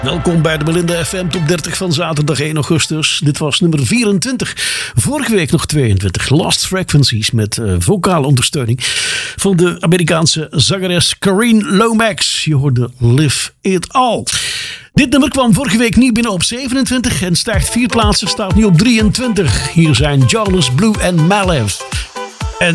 Welkom bij de Belinda FM Top 30 van zaterdag 1 augustus. Dit was nummer 24. Vorige week nog 22. Lost Frequencies met vocale ondersteuning van de Amerikaanse zangeres Carine Lomax. Je hoorde Live It All. Dit nummer kwam vorige week niet binnen op 27 en stijgt 4 plaatsen, staat nu op 23. Hier zijn Jonas Blue en Malev.